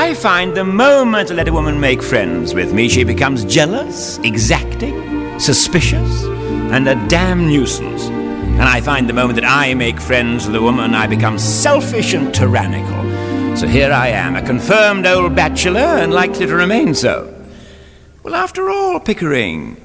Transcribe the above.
I find the moment I let a woman make friends with me, she becomes jealous, exacting, suspicious, and a damn nuisance. And I find the moment that I make friends with a woman, I become selfish and tyrannical. So here I am, a confirmed old bachelor, and likely to remain so. Well, after all, Pickering,